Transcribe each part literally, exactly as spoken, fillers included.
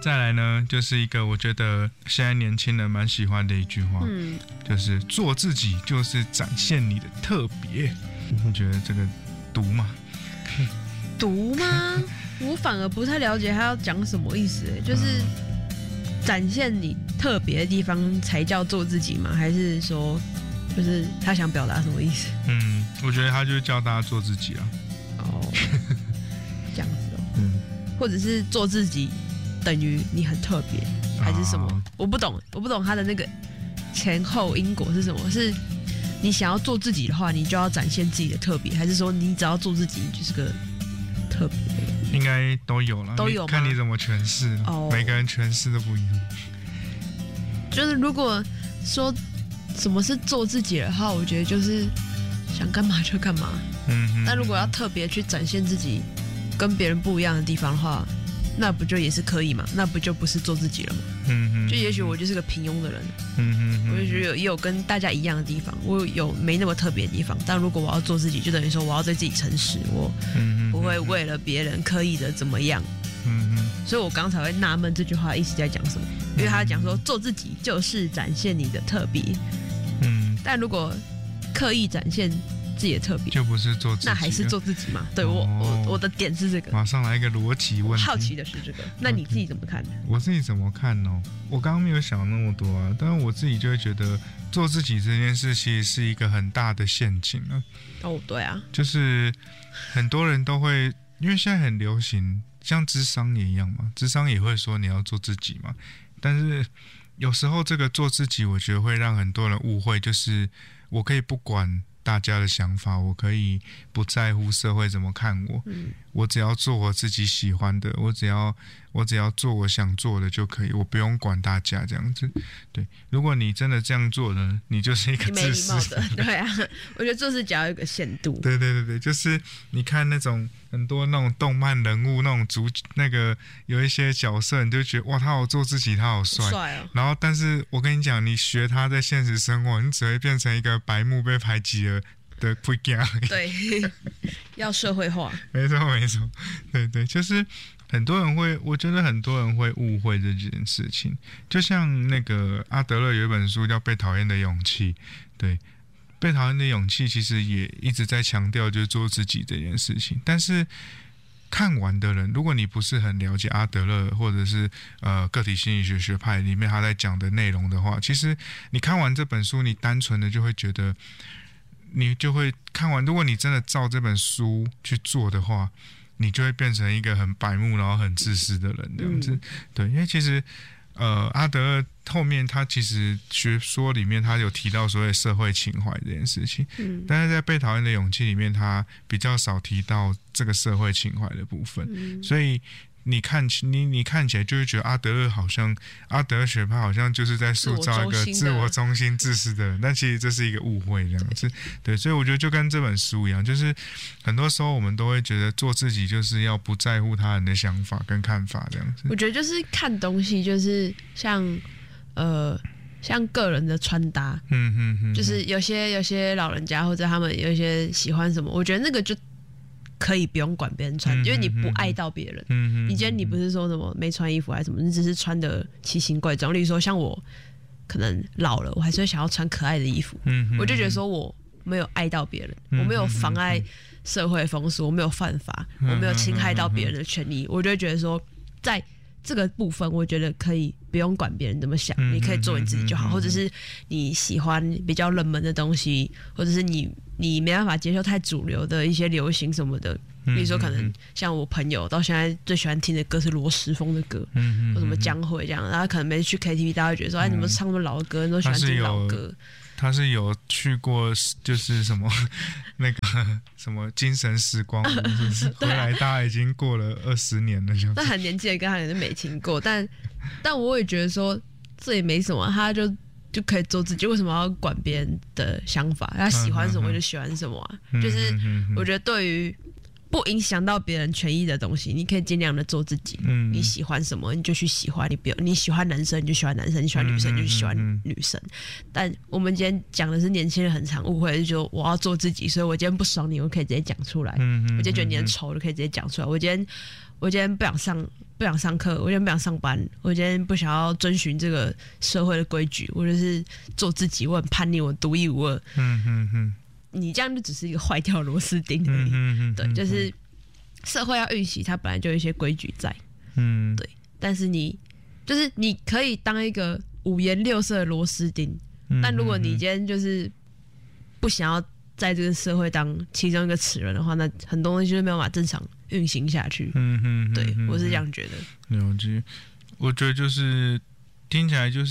再来呢，就是一个我觉得现在年轻人蛮喜欢的一句话，嗯，就是做自己就是展现你的特别。你觉得这个毒吗？ 毒吗？我反而不太了解他要讲什么意思，就是展现你特别的地方才叫做自己吗？还是说，就是他想表达什么意思？ 嗯，我觉得他就是叫大家做自己啊。哦， 这样子哦。嗯，或者是做自己等于你很特别，还是什么？啊、我不懂，我不懂他的那个前后因果是什么？是你想要做自己的话，你就要展现自己的特别，还是说你只要做自己，你就是个特别？ 应该都有了， 都有， 看你怎么诠释。哦，每个人诠释都不一样。 就是如果说什么是做自己的话，我觉得就是想干嘛就干嘛。嗯哼。但如果要特别去展现自己跟别人不一样的地方的话，那不就也是可以嘛？那不就不是做自己了吗？嗯哼。就也许我就是个平庸的人。嗯哼。我也许有也有跟大家一样的地方，我有没那么特别的地方。但如果我要做自己，就等于说我要对自己诚实，我不会为了别人刻意的怎么样。嗯哼。所以我刚才会纳闷这句话意思在讲什么，因为他讲说做自己就是展现你的特别。嗯。但如果刻意展现自己的特别， 就不是做自己， 那还是做自己嘛？对，我、哦、我我的点是这个。 马上来一个逻辑问题。 好奇的是这个，那你自己怎么看呢？ 我自己怎么看呢？我刚刚没有想那么多啊，但是我自己就会觉得做自己这件事其实是一个很大的陷阱啊。 哦，对啊， 就是很多人都会，因为现在很流行，像諮商也一样嘛，諮商也会说你要做自己嘛，但是有时候这个做自己，我觉得会让很多人误会，就是我可以不管大家的想法，我可以不在乎社会怎么看我，嗯、我只要做我自己喜欢的，我只要我只要做我想做的就可以，我不用管大家这样子。对，如果你真的这样做呢，你就是一个自私的。 对啊，我觉得做事只要有一个限度。 对对对对，就是你看那种很多那种动漫人物那种主那个有一些角色，你就觉得哇，他好做自己，他好帅， 帅哦。 然后，但是我跟你讲，你学他在现实生活，你只会变成一个白目被排挤的。的不讲， 对，要社会化， 没错没错，对对，就是很多人会，我觉得很多人会误会这件事情。就像那个阿德勒有一本书叫《被讨厌的勇气》，对，被讨厌的勇气其实也一直在强调就是做自己这件事情。但是看完的人，如果你不是很了解阿德勒或者是呃个体心理学学派里面他在讲的内容的话，其实你看完这本书，你单纯的就会觉得。你就会看完，如果你真的照这本书去做的话，你就会变成一个很白目然后很自私的人这样子。嗯、对，因为其实呃阿德勒后面他其实学说里面他有提到所谓社会情怀这件事情，嗯、但是在被讨厌的勇气里面他比较少提到这个社会情怀的部分，嗯、所以。你看，你你看起来就会觉得阿德勒好像阿德勒学派好像就是在塑造一个自我中心、自私的人，但其实这是一个误会，这样子。对，所以我觉得就跟这本书一样，就是很多时候我们都会觉得做自己就是要不在乎他人的想法跟看法，这样子。 我觉得就是看东西，就是像呃像个人的穿搭，嗯嗯嗯，就是有些有些老人家或者他们有一些喜欢什么，我觉得那个就。可以不用管别人穿，因为你不爱到别人。嗯、你今天你不是说什么没穿衣服还是什么，你只是穿的奇形怪状。例如说，像我可能老了，我还是会想要穿可爱的衣服。嗯、我就觉得说我没有爱到别人，嗯、我没有妨碍社会风俗，我没有犯法，嗯、我没有侵害到别人的权利。我就会觉得说，在这个部分，我觉得可以不用管别人怎么想，嗯、你可以做你自己就好，或者是你喜欢比较冷门的东西，或者是你。你没办法接受太主流的一些流行什么的，比如说可能像我朋友到现在最喜欢听的歌是罗时丰的歌，嗯、或什么江蕙这样，然后可能每次去 K T V， 大家会觉得说，哎，你们唱那么老的歌，你都喜欢听老歌。 他是有去过，就是什么那个什么精神时光屋，就是回来大概已经过了二十年了， 那很年轻的歌他可能没听过，但但我也觉得说这也没什么，他就。就可以做自己，为什么要管别人的想法？他喜欢什么就喜欢什么啊！嗯、就是我觉得对于不影响到别人权益的东西，你可以尽量的做自己。嗯、你喜欢什么你就去喜欢，你不你喜欢男生你就喜欢男生，你喜欢女生你就喜欢女生。但我们今天讲的是年轻人很常误会，就我要做自己，所以我今天不爽你，我可以直接讲出来。嗯、我今天觉得你很丑，我就可以直接讲出来。我今天我今天不想上不想上课，我今天不想上班，我今天不想要遵循这个社会的规矩，我就是做自己，我很叛逆，我独一无二。嗯嗯嗯，你这样就只是一个坏掉螺丝钉而已。嗯嗯嗯，对，就是社会要运行，它本来就有一些规矩在。嗯，对，但是你就是你可以当一个五颜六色的螺丝钉，嗯、但如果你今天就是不想要在这个社会当其中一个齿轮的话，那很多东西就没有办法正常运行下去。嗯哼，对，我是这样觉得。 了解，我觉得就是听起来就是，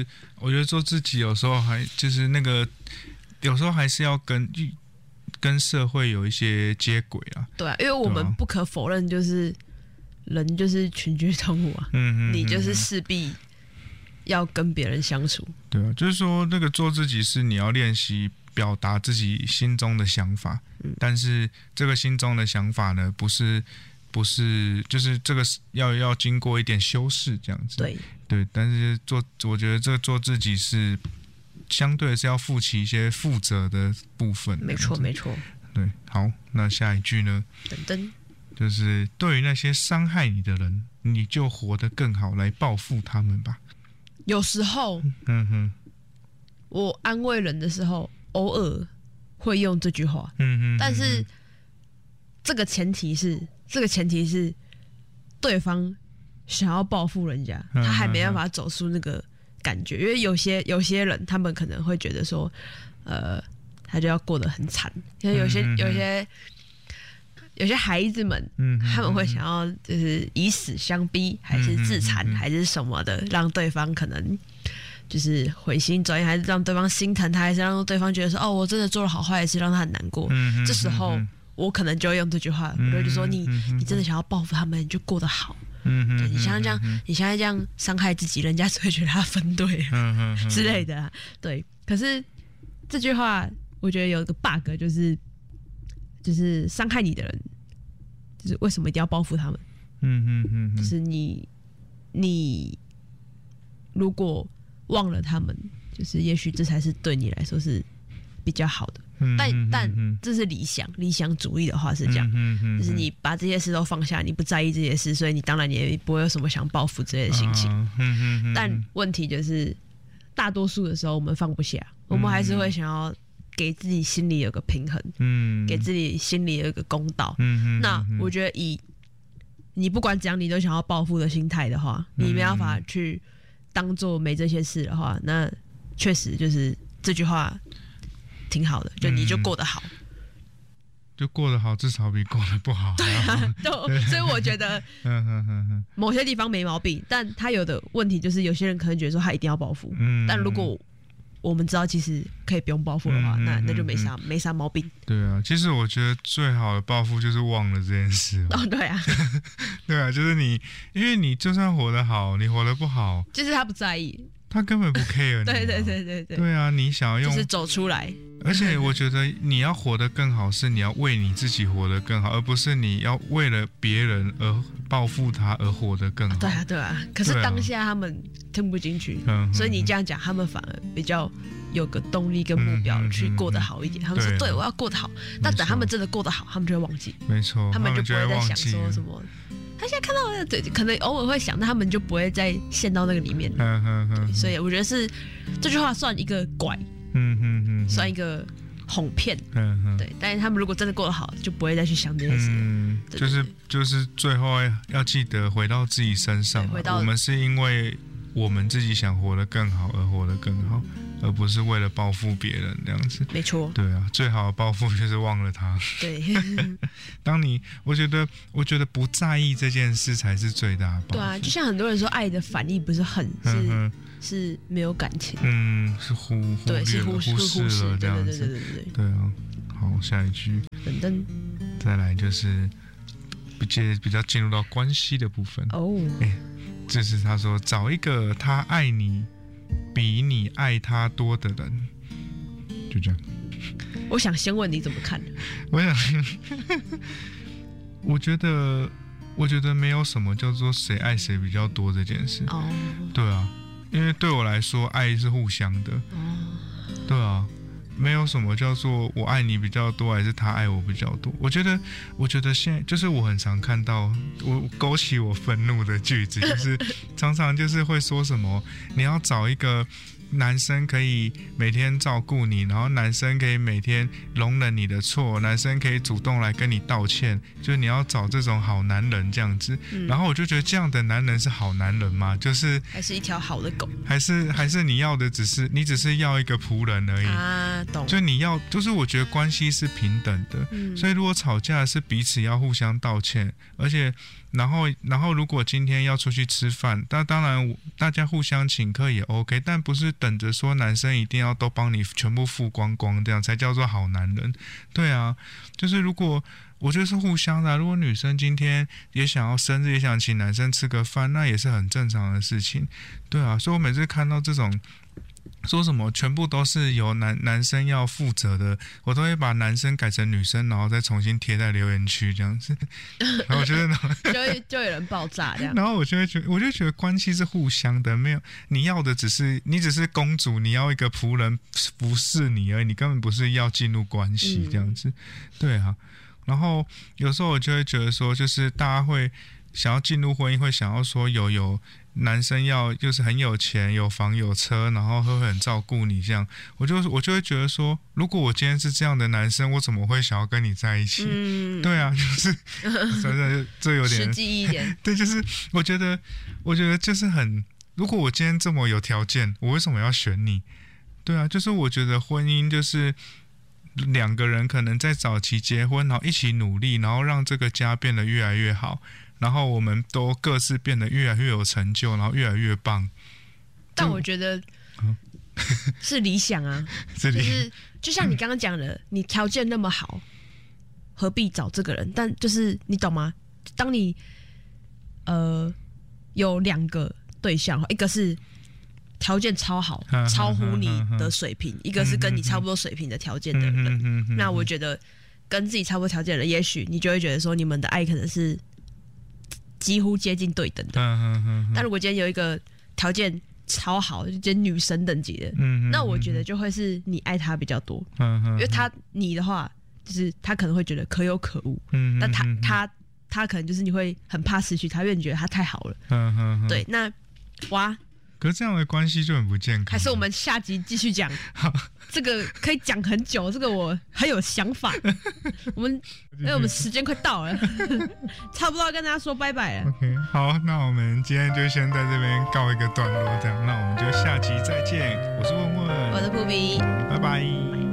我觉得做自己有时候还就是那个，有时候还是要跟跟社会有一些接轨啊。 对啊，因为我们不可否认，就是人就是群居动物啊。嗯嗯，你就是势必要跟别人相处。 对啊，就是说那个做自己是你要练习表达自己心中的想法，嗯、但是这个心中的想法呢，不是不是，就是这个要要经过一点修饰，这样子。 对对，但是做，我觉得这个做自己是相对是要负起一些负责的部分。 没错没错。 对，好，那下一句呢？ 等等， 就是对于那些伤害你的人，你就活得更好，来报复他们吧。 有时候，嗯哼，我安慰人的时候，偶尔会用这句话，嗯嗯，但是这个前提是，这个前提是对方想要报复人家，他还没办法走出那个感觉，因为有些有些人，他们可能会觉得说，呃，他就要过得很惨，因为有些有些有些孩子们，他们会想要就是以死相逼，还是自残，还是什么的，让对方可能就是回心转意，还是让对方心疼他，还是让对方觉得说，哦，我真的做了好坏的事，让他很难过。嗯、这时候我可能就会用这句话，我就说你你真的想要报复他们，你就过得好。嗯、对你现在这样，你现在这样伤害自己，人家只会觉得他分对了之类的、啊。对，可是这句话我觉得有一个 bug， 就是就是伤害你的人，就是为什么一定要报复他们？嗯嗯嗯，就是你你如果忘了他们，就是也许这才是对你来说是比较好的。嗯、但但这是理想，理想主义的话是这样，嗯嗯、就是你把这些事都放下，你不在意这些事，所以你当然也不会有什么想报复之类的心情。嗯嗯嗯、但问题就是，大多数的时候我们放不下，我们还是会想要给自己心里有个平衡，嗯、给自己心里有一个公道。嗯、那我觉得以你不管怎样，你都想要报复的心态的话，你没办法去当做没这些事的话，那确实就是这句话挺好的，就你就过得好，嗯、 就过得好，至少比过得不好。 对啊，对，所以我觉得某些地方没毛病，但他有的问题就是有些人可能觉得说他一定要报复，嗯、但如果我们知道其实可以不用报复的话，嗯、那那就没啥、嗯、没啥毛病。 对啊，其实我觉得最好的报复就是忘了这件事。 哦，对啊， 对啊，就是你，因为你就算活得好，你活得不好， 就是他不在意。 他根本不 care 你。 对对对对对。 对啊，你想要用就是走出来。 而且我觉得你要活得更好，是你要为你自己活得更好，而不是你要为了别人而报复他而活得更好。 对啊对啊。可是当下他们听不进去，啊、所以你这样讲，他们反而比较有个动力跟目标去过得好一点。嗯嗯嗯、他们说：“对，我要过得好。”但等他们真的过得好，他们就会忘记。 没错。 他们就不会再想说什么。他现在看到我，对，可能偶尔会想，但他们就不会再陷到那个里面了。嗯嗯嗯、所以我觉得是这句话算一个拐，嗯嗯嗯，算一个哄骗，嗯嗯，对。但是他们如果真的过得好，就不会再去想这件事。嗯，对对对， 就是就是最后要记得回到自己身上，回到我们是因为我们自己想活得更好而活得更好，而不是为了报复别人这样子。 没错。 对啊，最好的报复就是忘了他。 对。 当你，我觉得，我觉得不在意这件事才是最大的报复。 对啊，就像很多人说，爱的反义不是恨，是、嗯、是没有感情。 嗯，是忽忽略了，是忽视忽视了这样子。 对对对对对对。 对啊，好，下一句。 等等。 再来就是比较比较进入到关系的部分哦。哎、欸，这是他说找一个他爱你比你爱他多的人，就这样。 我想先问你怎么看？ 我想，我觉得，我觉得没有什么叫做谁爱谁比较多这件事。哦，对啊，因为对我来说，爱是互相的。哦，对啊， 没有什么叫做我爱你比较多还是他爱我比较多。我觉得我觉得现在就是我很常看到我勾起我愤怒的句子，就是常常就是会说什么你要找一个男生可以每天照顾你，然后男生可以每天容忍你的错，男生可以主动来跟你道歉，就是你要找这种好男人这样子、嗯、然后我就觉得这样的男人是好男人吗？就是还是一条好的狗， 还是还是你要的只是你只是要一个仆人而已啊？懂， 就你要就是我觉得关系是平等的、嗯、所以如果吵架是彼此要互相道歉，而且然后然后如果今天要出去吃饭，那当然大家互相请客也 OK， 但不是等着说男生一定要都帮你全部付光光，这样才叫做好男人。对啊，就是如果我觉得是互相的、啊、如果女生今天也想要生日，也想请男生吃个饭，那也是很正常的事情。对啊，所以我每次看到这种说什么全部都是由男男生要负责的，我都会把男生改成女生，然后再重新贴在留言区这样子。然后我觉得就会就有人爆炸这样。 然后我就会觉得，我就觉得关系是互相的，没有你要的只是你只是公主，你要一个仆人服侍你而已，你根本不是要进入关系这样子。嗯、对啊，然后有时候我就会觉得说，就是大家会想要进入婚姻，会想要说有有。男生要就是很有钱有房有车，然后会很照顾你这样，我就我就会觉得说，如果我今天是这样的男生，我怎么会想要跟你在一起？嗯、对啊，就是真的这有点实际一点。 对，就是我觉得我觉得就是很，如果我今天这么有条件，我为什么要选你？对啊，就是我觉得婚姻就是两个人可能在早期结婚，然后一起努力，然后让这个家变得越来越好。然后我们都各自变得越来越有成就，然后越来越棒。 但我觉得是理想啊， 是理想就是就像你刚刚讲的，你条件那么好，何必找这个人？但就是你懂吗？当你呃有两个对象，一个是条件超好，超乎你的水平，一个是跟你差不多水平的条件的人，那我觉得跟自己差不多条件的人，也许你就会觉得说，你们的爱可能是几乎接近对等的。但如果今天有一个条件超好，就今天女神等级的，那我觉得就会是你爱他比较多，因为他你的话，就是他可能会觉得可有可无，但他他他可能就是你会很怕失去他，因为你觉得他太好了。对，那哇。 可是这样的关系就很不健康。 还是我们下集继续讲，这个可以讲很久，这个我很有想法。我们因为我们时间快到了，差不多要跟大家说拜拜了。 OK， 好，那我们今天就先在这边告一个段落，这样，那我们就下集再见。我是问问， 我是扑比， 拜拜。